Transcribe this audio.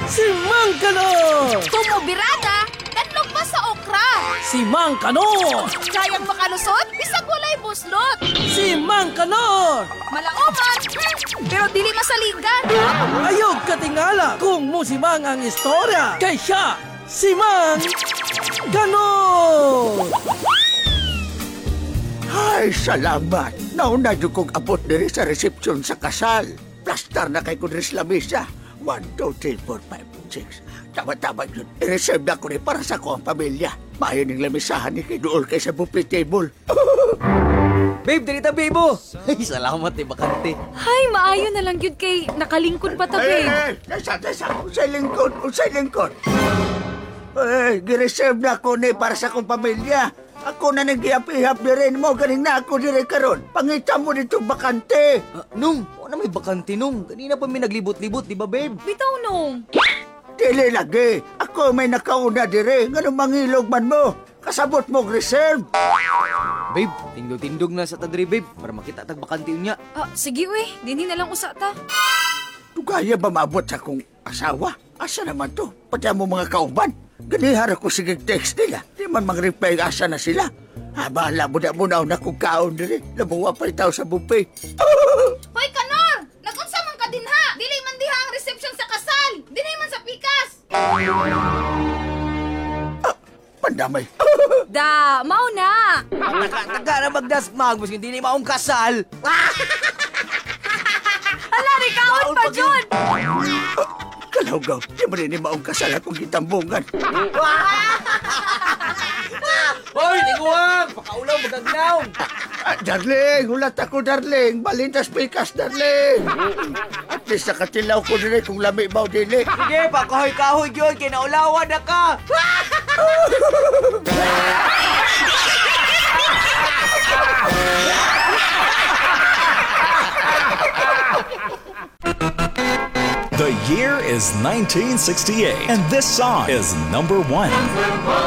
Si Mang Kanor! Tumubirada, kanlog pa sa okra. Si Mang Kanor! Kayang makalusot, bisag walay buslot. Si Mang Kanor! Malaoman, pero dili masaligan. Ayog katingala kung musimang ang istorya. Kay siya, si Mang Kanor! Ay, salamat. Nauna yung kong abot diri sa resepsyon sa kasal. Plastar na kay Kudris Lamisa. 1, 2, 3, 4, 5, 6. Tama-tama yun. I-reserve na ko rin para sa ko ang pamilya. Mayo ng lamisahan ni kay Dool kay sa buffet table. Babe, dito Bebo. Ay, salamat bakante. Hay, maayo na lang yun kay nakalingkod pa ta, babe. Nasa, usay lingkod. Ay, gireserve na ko ni para sa kong pamilya. Ako na nag-iap-ihap di rin mo. Galing na ako di rin karon. Pangita mo dito bakante. Nung, na may bakante nung. Kanina pa may naglibot-libot, di ba babe? Bitaw nung. Dili lagi. Ako may nakauna di rin. Ganun mangilog man mo. Kasabot mo reserve. Babe, tindog-tindog na sa tadri babe. Para makita tag bakante niya. Sige we, dinhi na lang usa ta. Tugaya ba maabot sa kong asawa? Asa naman to? Pati mo mga kauban. Ganihara ko sige text nila. Di man mag-reply asa na sila. Bahala mo na kung kaon diri. Labuwa pa itaw sa buffet. Hoy, Kanor! Nagunsa man ka dinha! Dili man diha ang reception sa kasal! Dili man sa pikas! Pandamay. Da, mao na! Taga na magdasmag, mas hindi ni maong kasal. Ala, rikaon pa, Jun! Kalawgaw, di mo rin maong kasal akong gitambungan. Hoy, tiguang! Pakaulaw, magagnaw! Darling, hulat ako, darling. Balintas pikas, darling. At least nakatilaw ko din kung lami ba o dili. Sige, pakahoy-kahoy yun, kinaulawan na ka! The year is 1968, and this song is #1.